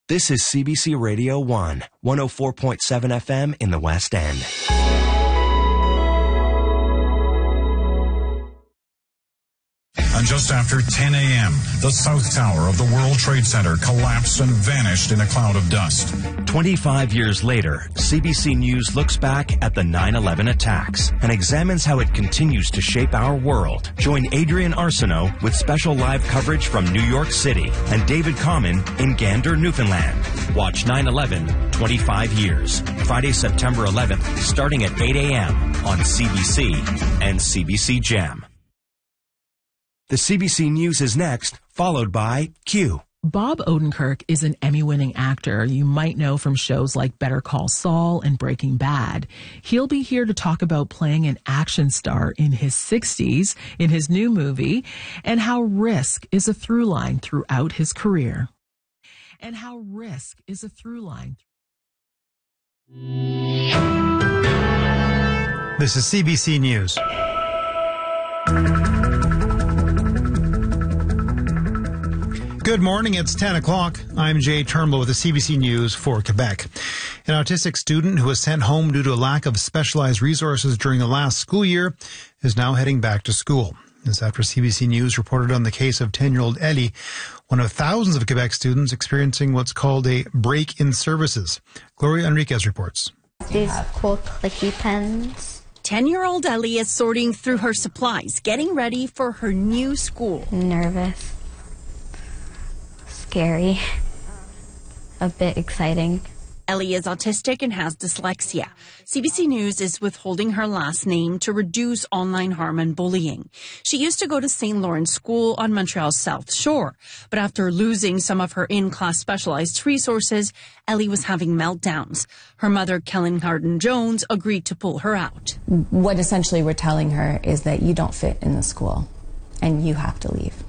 This is CBC Radio 1, 104.7 FM in the West End. And just after 10 a.m., the South Tower of the World Trade Center collapsed and vanished in a cloud of dust. 25 years later, CBC News looks back at the 9/11 attacks and examines how it continues to shape our world. Join Adrian Arsenault with special live coverage from New York City and David Common in Gander, Newfoundland. Watch 9/11, 25 years. Friday, September 11th, starting at 8 a.m. on CBC and CBC Gem. The CBC News is next, followed by Q. Bob Odenkirk is an Emmy-winning actor you might know from shows like Better Call Saul and Breaking Bad. He'll be here to talk about playing an action star in his 60s in his new movie and how risk is a through line throughout his career. This is CBC News. Good morning, it's 10 o'clock. I'm Jay Turnbull with the CBC News for Quebec. An autistic student who was sent home due to a lack of specialized resources during the last school year is now heading back to school. This after CBC News reported on the case of 10-year-old Ellie, one of thousands of Quebec students experiencing what's called a break in services. Gloria Enriquez reports. These cool clicky pens. 10-year-old Ellie is sorting through her supplies, getting ready for her new school. Nervous. Scary, a bit exciting. Ellie is autistic and has dyslexia. CBC News is withholding her last name to reduce online harm and bullying. She used to go to St. Lawrence School on Montreal's South Shore, but after losing some of her in-class specialized resources, Ellie was having meltdowns. Her mother, Kellen Harden-Jones, agreed to pull her out. What essentially we're telling her is that you don't fit in the school and you have to leave.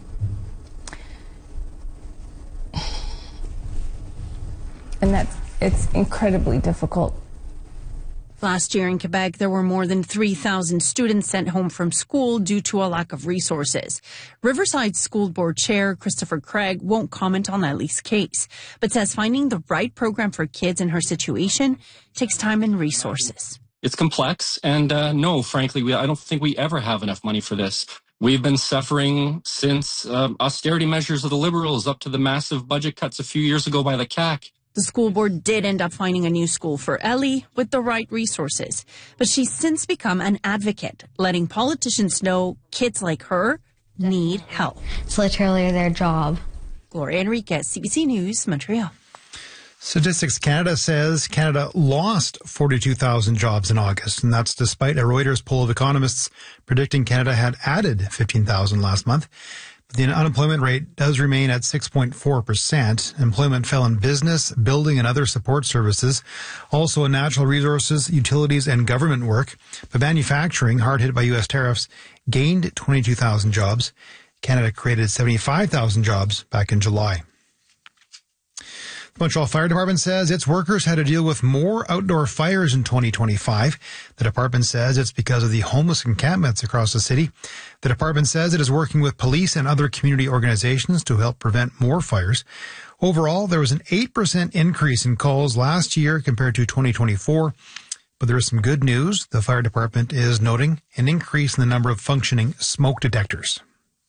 And it's incredibly difficult. Last year in Quebec, there were more than 3,000 students sent home from school due to a lack of resources. Riverside School Board Chair Christopher Craig won't comment on Ellie's case, but says finding the right program for kids in her situation takes time and resources. It's complex, and no, frankly, I don't think we ever have enough money for this. We've been suffering since austerity measures of the Liberals up to the massive budget cuts a few years ago by the CAQ. The school board did end up finding a new school for Ellie with the right resources, but she's since become an advocate, letting politicians know kids like her need help. It's literally their job. Gloria Enriquez, CBC News, Montreal. Statistics Canada says Canada lost 42,000 jobs in August, and that's despite a Reuters poll of economists predicting Canada had added 15,000 last month. The unemployment rate does remain at 6.4%. Employment fell in business, building, and other support services. Also in natural resources, utilities, and government work. But manufacturing, hard hit by U.S. tariffs, gained 22,000 jobs. Canada created 75,000 jobs back in July. The Montreal Fire Department says its workers had to deal with more outdoor fires in 2025. The department says it's because of the homeless encampments across the city. The department says it is working with police and other community organizations to help prevent more fires. Overall, there was an 8% increase in calls last year compared to 2024. But there is some good news. The fire department is noting an increase in the number of functioning smoke detectors.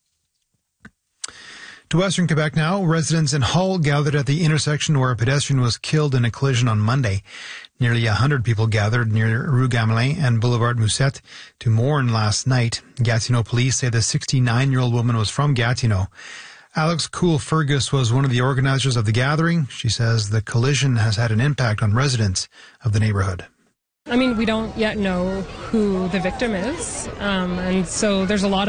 To Western Quebec now, residents in Hull gathered at the intersection where a pedestrian was killed in a collision on Monday. Nearly 100 people gathered near Rue Gamelin and Boulevard Musette to mourn last night. Gatineau police say the 69-year-old woman was from Gatineau. Alex Cool-Fergus was one of the organizers of the gathering. She says the collision has had an impact on residents of the neighborhood. I mean, we don't yet know who the victim is, and so there's a lot